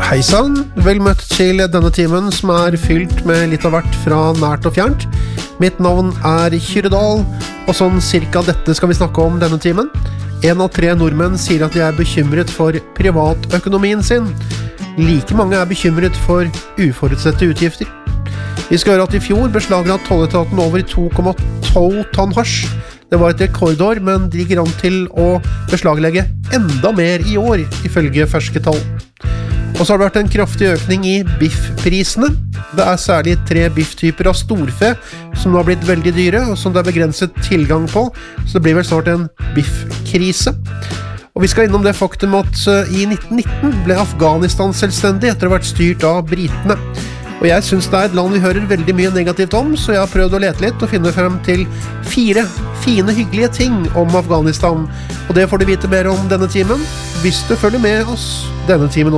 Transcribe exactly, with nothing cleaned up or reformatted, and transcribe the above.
Hei sann, vel møtt til denne timen som er fylt med litt av hvert fra nært og fjernt. Mitt navn er Kyrre Dahl, og sånn cirka dette skal vi snakke om denne timen. En av tre nordmenn sier at de er bekymret for privatøkonomien sin. Like mange er bekymret for uforutsette utgifter. Vi skal høre at i fjor beslagla tolletaten over to komma tolv tonn hasj. Det var et rekordår, men de ligger an til å beslaglegge enda mer i år, ifølge ferske tall. Og så har det vært en kraftig økning i biffprisene. Det er særlig tre bifftyper av storfe som nå har blitt veldig dyre, og som det er begrenset tilgang på, så det blir vel snart en biffkrise. Og vi skal innom det faktum at i nitten nitten ble Afghanistan selvstendig etter å ha vært styrt av britene. Og jeg synes det er et land vi hører veldig mye negativt om, så jeg har prøvd å lete litt og finne frem til fire fine, hyggelige ting om Afghanistan. Og det får du vite mer om denne timen, hvis du følger med oss denne timen.